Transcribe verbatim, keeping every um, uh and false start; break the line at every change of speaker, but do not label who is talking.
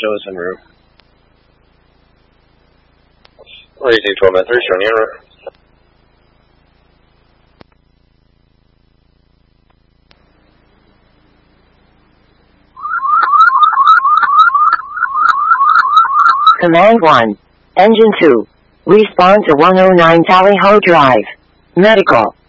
Joseph Route.
Racing twelve nine three, showing en route.
Command one. Engine two. Respond to one oh nine Tally Ho Drive. Medical.